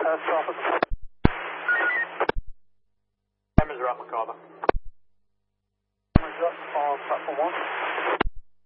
Stop it. Cameras are up, Macabre. Cameras up on platform 1.